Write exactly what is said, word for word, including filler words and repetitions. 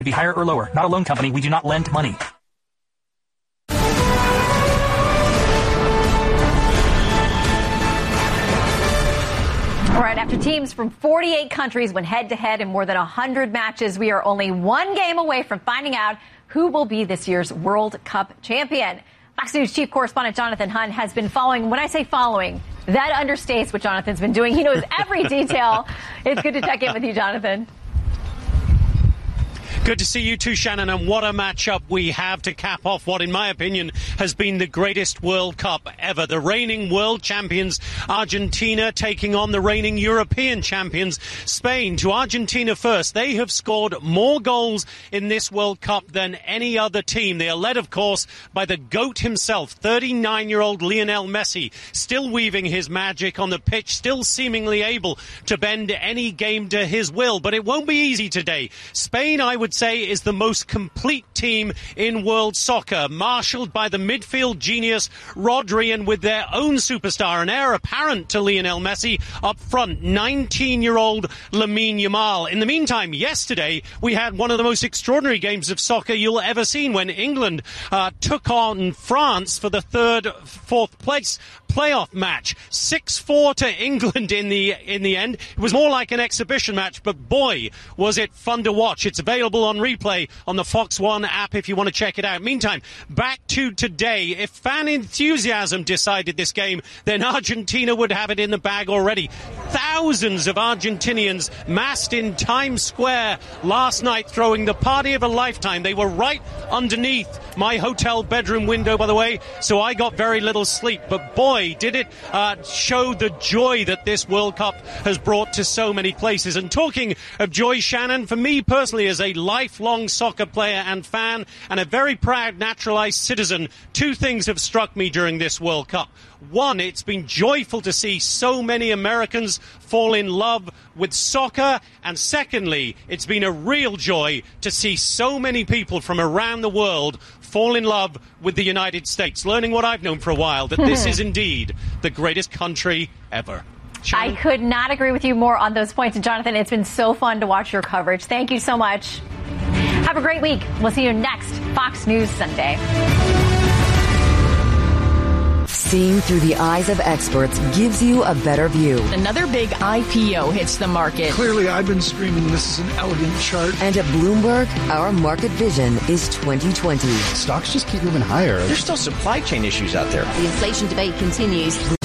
be higher or lower. Not a loan company. We do not lend money. All right, after teams from forty-eight countries went head-to-head in more than one hundred matches, we are only one game away from finding out who will be this year's World Cup champion. Fox News chief correspondent Jonathan Hunt has been following. When I say following, that understates what Jonathan's been doing. He knows every detail. It's good to check in with you, Jonathan. Good to see you too, Shannon, and what a matchup we have to cap off what, in my opinion, has been the greatest World Cup ever. The reigning world champions, Argentina, taking on the reigning European champions, Spain. To Argentina first, they have scored more goals in this World Cup than any other team. They are led, of course, by the GOAT himself, thirty-nine-year-old Lionel Messi, still weaving his magic on the pitch, still seemingly able to bend any game to his will. But it won't be easy today. Spain, I would say, is the most complete team in world soccer, marshaled by the midfield genius Rodri, and with their own superstar, an heir apparent to Lionel Messi, up front, nineteen-year-old Lamine Yamal. In the meantime, yesterday we had one of the most extraordinary games of soccer you'll ever seen when England uh, took on France for the third, fourth place playoff match. six four to England in the in the end. It was more like an exhibition match, but boy, was it fun to watch. It's available on replay on the Fox One app if you want to check it out. Meantime, back to today. If fan enthusiasm decided this game, then Argentina would have it in the bag already. Thousands of Argentinians massed in Times Square last night, throwing the party of a lifetime. They were right underneath my hotel bedroom window, by the way, so I got very little sleep. But boy, did it uh, show the joy that this World Cup has brought to so many places. And talking of joy, Shannon, for me personally, as a lifelong soccer player and fan and a very proud naturalized citizen, two things have struck me during this World Cup. One, it's been joyful to see so many Americans fall in love with soccer. And secondly, it's been a real joy to see so many people from around the world fall in love with the United States, learning what I've known for a while, that this is indeed the greatest country ever. Shannon? I could not agree with you more on those points. And Jonathan, it's been so fun to watch your coverage. Thank you so much. Have a great week. We'll see you next Fox News Sunday. Seeing through the eyes of experts gives you a better view. Another big I P O hits the market. Clearly, I've been screaming this is an elegant chart. And at Bloomberg, our market vision is twenty twenty. Stocks just keep moving higher. There's still supply chain issues out there. The inflation debate continues.